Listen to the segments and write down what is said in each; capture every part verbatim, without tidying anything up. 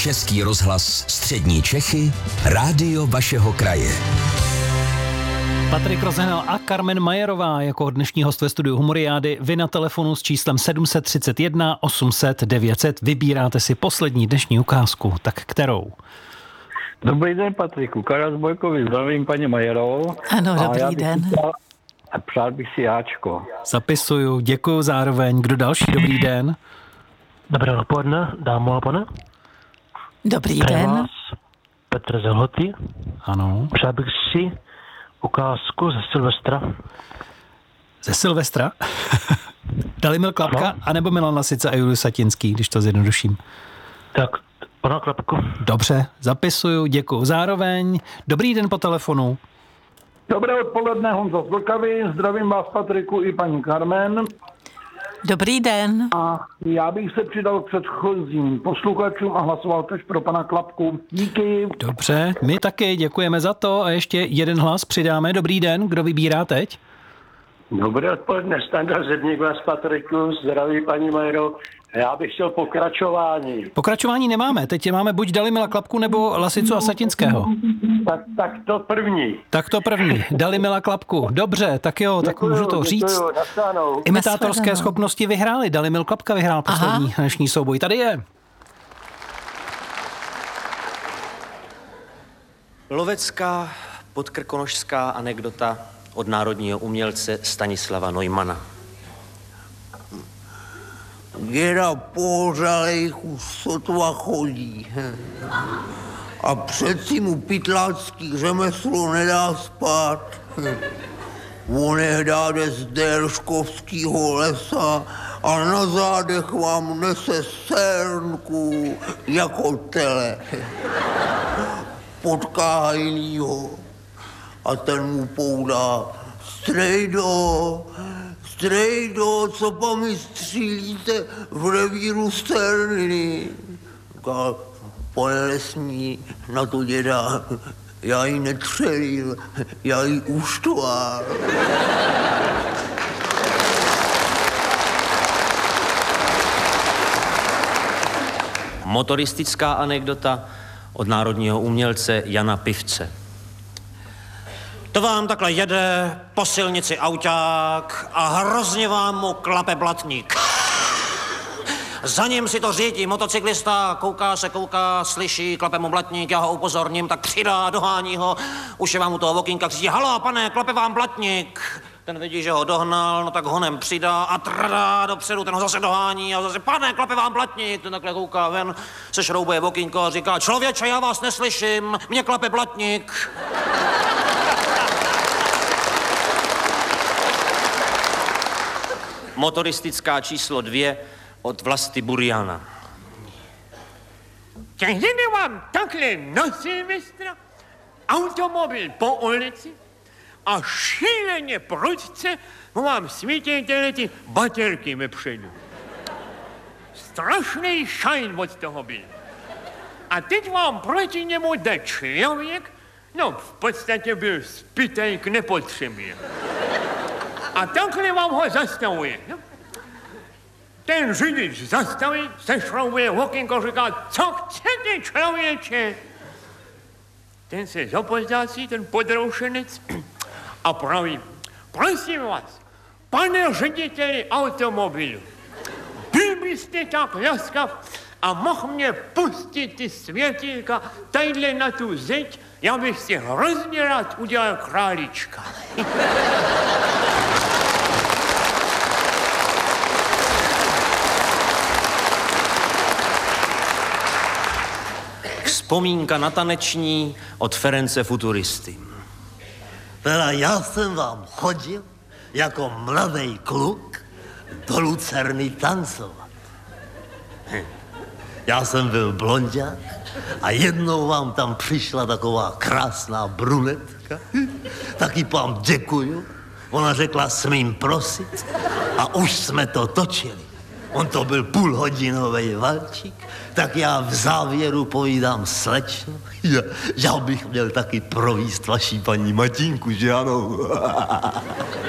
Český rozhlas Střední Čechy, rádio vašeho kraje. Patrik Rozehnal a Carmen Majerová jako dnešní host ve studiu Humoriády. Vy na telefonu s číslem sedm set třicet jedna osm set devět set vybíráte si poslední dnešní ukázku. Tak kterou? Dobrý den, Patriku. Karel z Bojkovi, zdravím paní Majerovou. Ano, dobrý den. Přál, a přál bych si jáčko. Zapisuju, děkuju zároveň. Kdo další? Dobrý den. Dobré odpoledne, dámo a pane. Dobrý Pre den. vás Petr Zelhotý. Ano. Přál bych si ukázku ze Silvestra. Ze Silvestra? Dalimil Klapka, no. Anebo Milan Lasica a Julius Satinský, když to zjednoduším. Tak, pana Klapku. Dobře, zapisuju, děkuju zároveň. Dobrý den po telefonu. Dobré odpoledne, Honza z Vlkavy. Zdravím vás, Patriku, i paní Carmen. Dobrý den. A já bych se přidal k předchozím posluchačům a hlasoval tež pro pana Klapku. Díky. Dobře, my taky děkujeme za to a ještě jeden hlas přidáme. Dobrý den, kdo vybírá teď? Dobré odpoledne, Standa Zedník vás, Patriku, zdraví paní Majero. Já bych chtěl pokračování. Pokračování nemáme, teď máme buď Dalimila Klapku nebo Lasicu a Satinského. Tak, tak to první. Tak to první, Dalimila Klapku. Dobře, tak jo, tak Děkuju, můžu to říct. děkuju, nashledanou. Imitátorské Nashledanou. schopnosti vyhráli, Dalimil Klapka vyhrál poslední Aha. dnešní souboj. Tady je. Lovecká podkrkonošská anekdota od národního umělce Stanislava Neumana. Děda pohřalejch už sotva chodí. A přeci mu pytlácký řemeslo nedá spát. Onehdá jde z Derškovskýho lesa a na zádech vám nese sérnku jako tele. Potká hajnýho a ten mu poudá: Strejdo, Strejdo, co pa mi střílíte v revíru Sterniny? Říká: Pane lesní, na to děda, já ji netřelil, já ji uštval. Motoristická anekdota od národního umělce Jana Pivce. To vám takhle jede po silnici auták a hrozně vám mu klape blatník. Za ním si to řídí motocyklista, kouká se, kouká, slyší, klape mu blatník, já ho upozorním, tak přidá, dohání ho, už je vám u toho okýnka, křičí: Halo, pane, klape vám blatník. Ten vidí, že ho dohnal, no tak honem přidá a trdá dopředu, ten ho zase dohání a zase: Pane, klape vám blatník. Ten takhle kouká ven, se šroubuje okýnko a říká: Člověče, já vás neslyším, mě klape blatník. Motoristická číslo dvě od Vlasty Buriana. Když jde vám takhle na Silvestra automobil po ulici a šíleně prudce vám svítí tyhle ty baterky vepředu. Strašný šajn od toho byl. A teď vám proti němu jde člověk, no v podstatě byl zbytej k nepotřebě. A takhle vám ho zastavuje. No. Ten řidič zastaví, sešroubuje okýnko, říká: Co chcete, člověče? Ten se zapozdácí, ten podroušenec, a praví: Prosím vás, pane řediteli automobilu, byl byste tak laskav a mohl mě pustit ty světýlka tadyhle na tu zeď, já bych si hrozně rád udělal králička. Vzpomínka na taneční od Ference Futuristy. Teda já jsem vám chodil jako mladý kluk do Lucerny tancovat. Hm. Já jsem byl blonďák a jednou vám tam přišla taková krásná brunetka. Taky vám děkuju. Ona řekla: Smím prosit. A už jsme to točili. On to byl půlhodinový valčík, tak já v závěru povídám: Slečno, já, já bych měl taky províst vaší paní Matinku, že ano?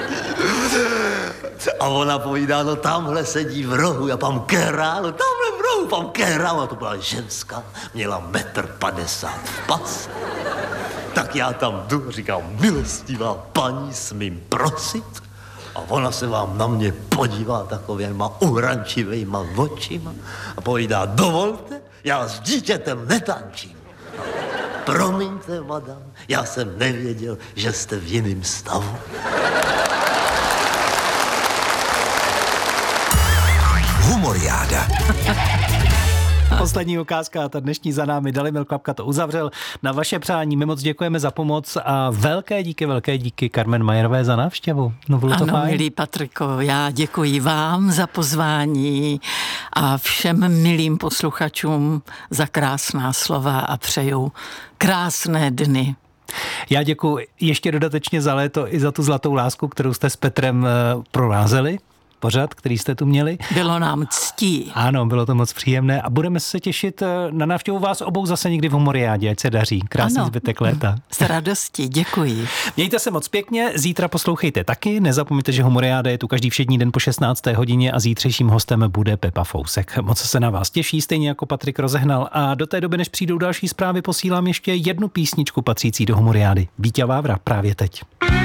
A ona povídá: No tamhle sedí v rohu, já pám Kera, no tamhle v rohu Doufám, kehráva, to byla ženská, měla metr padesát v pas. Tak já tam jdu, říkám, milostivá paní, smím prosit? A ona se vám na mě podívá takovýma uhrančivejma očima a povídá, dovolte, já s dítětem netančím. Promiňte, madam, já jsem nevěděl, že jste v jiném stavu. Humoriáda. Poslední ukázka, ta dnešní za námi. Dalibor Klapka to uzavřel. Na vaše přání my moc děkujeme za pomoc a velké díky, velké díky Carmen Mayerové za návštěvu. No, bylo to ano, fajn. milý Patriko, já děkuji vám za pozvání a všem milým posluchačům za krásná slova a přeju krásné dny. Já děkuji ještě dodatečně za léto i za tu zlatou lásku, kterou jste s Petrem provázeli. Pořad, který jste tu měli. Bylo nám ctí. Ano, bylo to moc příjemné a budeme se těšit na návštěvu vás obou zase někdy v Humoriádě, ať se daří. Krásný ano. Zbytek léta. S radostí, děkuji. Mějte se moc pěkně, zítra poslouchejte taky, nezapomeňte, že Humoriáda je tu každý všední den po šestnácté hodině a zítřejším hostem bude Pepa Fousek. Moc se na vás těší, stejně jako Patrik Rozehnal a do té doby, než přijdou další zprávy, posílám ještě jednu písničku patřící do Humoriády. Víťa Vávra právě teď.